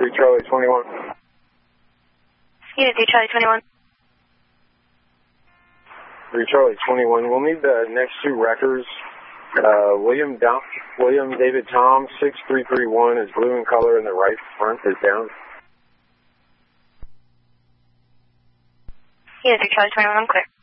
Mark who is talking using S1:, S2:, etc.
S1: 3 Charlie 21.
S2: Unit 3 Charlie 21.
S1: 3 Charlie 21. We'll need the next 2 wreckers. William David Tom 6331 is blue in color and the right front is down.
S2: Unit 3 Charlie 21, I'm clear.